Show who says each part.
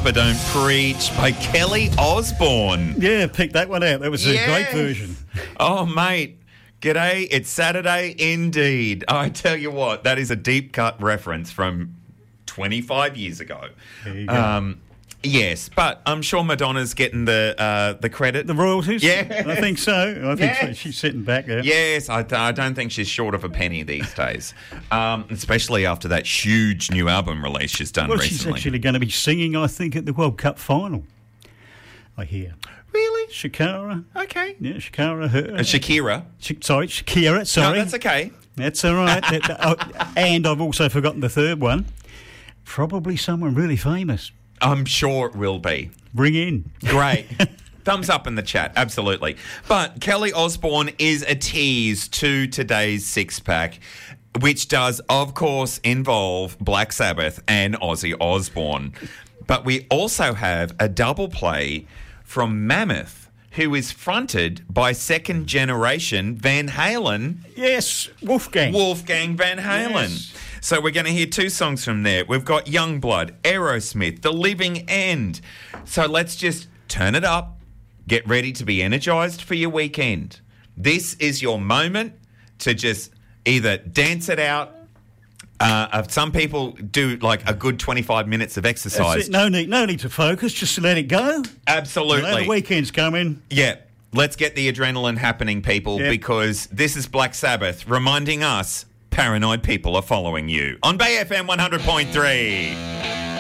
Speaker 1: Papa Don't Preach by Kelly Osbourne.
Speaker 2: Yeah, pick that one out. That was a great version.
Speaker 1: Oh, mate. G'day, it's Saturday indeed. I tell you what, that is a deep cut reference from 25 years ago.
Speaker 2: There you go.
Speaker 1: Yes, but I'm sure Madonna's getting the credit.
Speaker 2: The royalties?
Speaker 1: Yeah.
Speaker 2: I think so. I think so. She's sitting back there.
Speaker 1: Yes, I don't think she's short of a penny these days, especially after that huge new album release she's done recently.
Speaker 2: She's actually going to be singing, I think, at the World Cup final, I hear.
Speaker 1: Really?
Speaker 2: Shakira.
Speaker 1: Okay.
Speaker 2: Yeah, Shakira. Her.
Speaker 1: Shakira.
Speaker 2: Shakira, sorry.
Speaker 1: No, that's okay.
Speaker 2: That's all right. And I've also forgotten the third one. Probably someone really famous.
Speaker 1: I'm sure it will be.
Speaker 2: Bring in.
Speaker 1: Great. Thumbs up in the chat, absolutely. But Kelly Osbourne is a tease to today's six-pack, which does, of course, involve Black Sabbath and Ozzy Osbourne. But we also have a double play from Mammoth, who is fronted by second-generation Van Halen.
Speaker 2: Yes, Wolfgang
Speaker 1: Van Halen.
Speaker 2: Yes.
Speaker 1: So we're going to hear two songs from there. We've got Youngblood, Aerosmith, The Living End. So let's just turn it up, get ready to be energised for your weekend. This is your moment to just either dance it out. Some people do like a good 25 minutes of exercise.
Speaker 2: No need to focus, just let it go.
Speaker 1: Absolutely.
Speaker 2: The weekend's coming.
Speaker 1: Yeah. Let's get the adrenaline happening, people, because this is Black Sabbath reminding us paranoid people are following you on Bay FM 100.3.